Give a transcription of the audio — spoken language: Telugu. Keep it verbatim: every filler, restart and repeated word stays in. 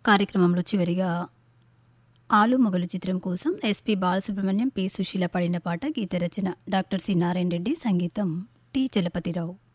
కార్యక్రమంలో చివరిగా ఆలు మొగలు చిత్రం కోసం ఎస్పి బాలసుబ్రహ్మణ్యం, పి సుశీల పాడిన పాట. గీత రచన డాక్టర్ సి నారాయణ రెడ్డి, సంగీతం టి చలపతిరావు.